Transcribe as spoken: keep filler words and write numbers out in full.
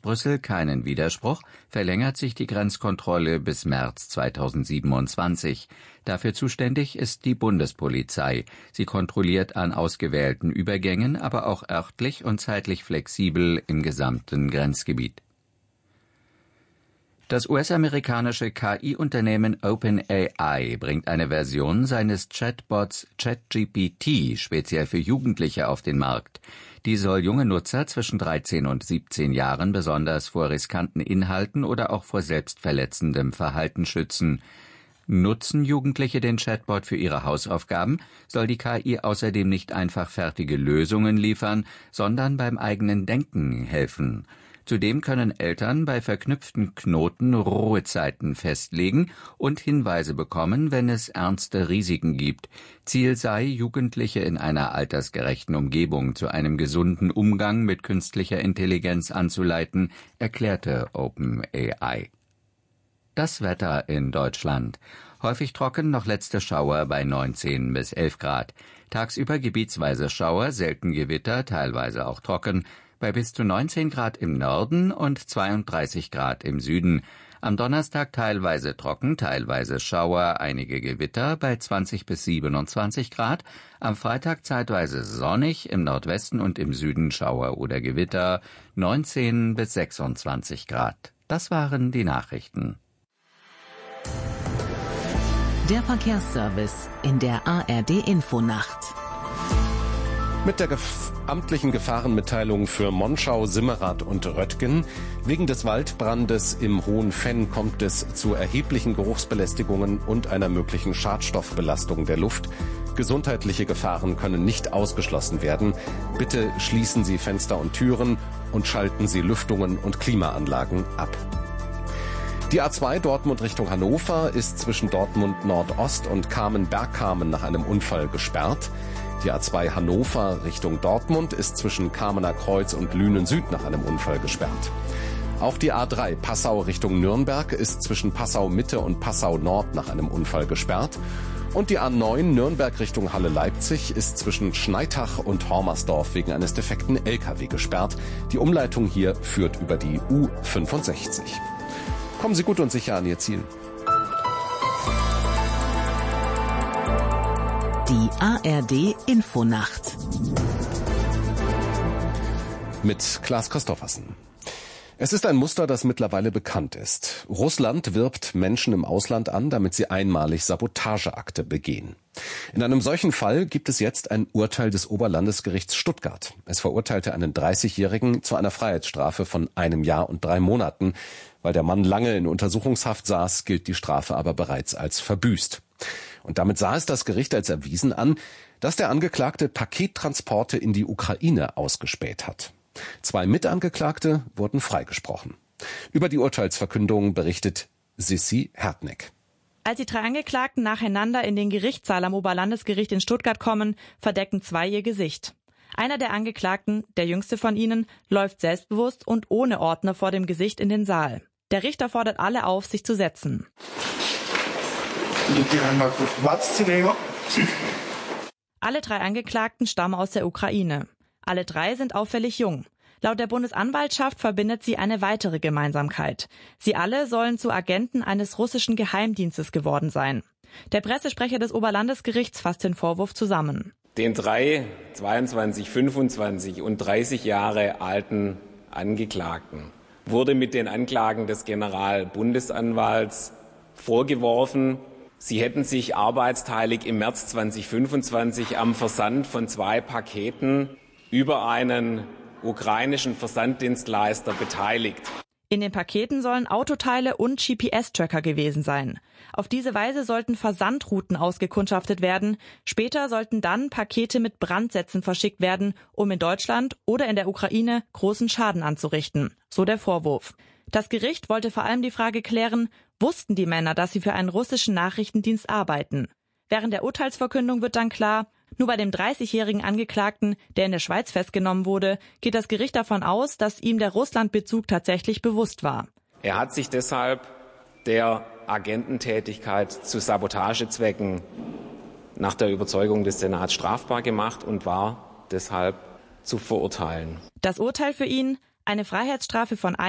Brüssel keinen Widerspruch, verlängert sich die Grenzkontrolle bis März zweitausendsiebenundzwanzig. Dafür zuständig ist die Bundespolizei. Sie kontrolliert an ausgewählten Übergängen, aber auch örtlich und zeitlich flexibel im gesamten Grenzgebiet. Das U S-amerikanische K I-Unternehmen OpenAI bringt eine Version seines Chatbots ChatGPT speziell für Jugendliche auf den Markt. Die soll junge Nutzer zwischen dreizehn und siebzehn Jahren besonders vor riskanten Inhalten oder auch vor selbstverletzendem Verhalten schützen. Nutzen Jugendliche den Chatbot für ihre Hausaufgaben, soll die K I außerdem nicht einfach fertige Lösungen liefern, sondern beim eigenen Denken helfen. Zudem können Eltern bei verknüpften Knoten Ruhezeiten festlegen und Hinweise bekommen, wenn es ernste Risiken gibt. Ziel sei, Jugendliche in einer altersgerechten Umgebung zu einem gesunden Umgang mit künstlicher Intelligenz anzuleiten, erklärte OpenAI. Das Wetter in Deutschland. Häufig trocken, noch letzte Schauer bei neunzehn bis elf Grad. Tagsüber gebietsweise Schauer, selten Gewitter, teilweise auch trocken, bei bis zu neunzehn Grad im Norden und zweiunddreißig Grad im Süden. Am Donnerstag teilweise trocken, teilweise Schauer, einige Gewitter bei zwanzig bis siebenundzwanzig Grad. Am Freitag zeitweise sonnig, im Nordwesten und im Süden Schauer oder Gewitter, neunzehn bis sechsundzwanzig Grad. Das waren die Nachrichten. Der Verkehrsservice in der A R D-Infonacht. Mit der gef- amtlichen Gefahrenmitteilung für Monschau, Simmerath und Röttgen. Wegen des Waldbrandes im Hohen Fenn kommt es zu erheblichen Geruchsbelästigungen und einer möglichen Schadstoffbelastung der Luft. Gesundheitliche Gefahren können nicht ausgeschlossen werden. Bitte schließen Sie Fenster und Türen und schalten Sie Lüftungen und Klimaanlagen ab. Die A zwei Dortmund Richtung Hannover ist zwischen Dortmund Nordost und Kamen-Bergkamen nach einem Unfall gesperrt. Die A zwei Hannover Richtung Dortmund ist zwischen Kamener Kreuz und Lünen Süd nach einem Unfall gesperrt. Auch die A drei Passau Richtung Nürnberg ist zwischen Passau Mitte und Passau Nord nach einem Unfall gesperrt. Und die A neun Nürnberg Richtung Halle-Leipzig ist zwischen Schneitach und Hormersdorf wegen eines defekten L K W gesperrt. Die Umleitung hier führt über die U fünfundsechzig. Kommen Sie gut und sicher an Ihr Ziel. Die A R D-Infonacht mit Klaas Christoffersen. Es ist ein Muster, das mittlerweile bekannt ist. Russland wirbt Menschen im Ausland an, damit sie einmalig Sabotageakte begehen. In einem solchen Fall gibt es jetzt ein Urteil des Oberlandesgerichts Stuttgart. Es verurteilte einen dreißigjährigen zu einer Freiheitsstrafe von einem Jahr und drei Monaten. Weil der Mann lange in Untersuchungshaft saß, gilt die Strafe aber bereits als verbüßt. Und damit sah es das Gericht als erwiesen an, dass der Angeklagte Pakettransporte in die Ukraine ausgespäht hat. Zwei Mitangeklagte wurden freigesprochen. Über die Urteilsverkündung berichtet Sissi Hertneck. Als die drei Angeklagten nacheinander in den Gerichtssaal am Oberlandesgericht in Stuttgart kommen, verdecken zwei ihr Gesicht. Einer der Angeklagten, der jüngste von ihnen, läuft selbstbewusst und ohne Ordner vor dem Gesicht in den Saal. Der Richter fordert alle auf, sich zu setzen. Alle drei Angeklagten stammen aus der Ukraine. Alle drei sind auffällig jung. Laut der Bundesanwaltschaft verbindet sie eine weitere Gemeinsamkeit. Sie alle sollen zu Agenten eines russischen Geheimdienstes geworden sein. Der Pressesprecher des Oberlandesgerichts fasst den Vorwurf zusammen. Den drei zweiundzwanzig, fünfundzwanzig und dreißig Jahre alten Angeklagten wurde mit den Anklagen des Generalbundesanwalts vorgeworfen, sie hätten sich arbeitsteilig im März zweitausendfünfundzwanzig am Versand von zwei Paketen über einen ukrainischen Versanddienstleister beteiligt. In den Paketen sollen Autoteile und G P S-Tracker gewesen sein. Auf diese Weise sollten Versandrouten ausgekundschaftet werden. Später sollten dann Pakete mit Brandsätzen verschickt werden, um in Deutschland oder in der Ukraine großen Schaden anzurichten. So der Vorwurf. Das Gericht wollte vor allem die Frage klären, wussten die Männer, dass sie für einen russischen Nachrichtendienst arbeiten? Während der Urteilsverkündung wird dann klar, nur bei dem dreißigjährigen Angeklagten, der in der Schweiz festgenommen wurde, geht das Gericht davon aus, dass ihm der Russlandbezug tatsächlich bewusst war. Er hat sich deshalb der Agententätigkeit zu Sabotagezwecken nach der Überzeugung des Senats strafbar gemacht und war deshalb zu verurteilen. Das Urteil für ihn: eine Freiheitsstrafe von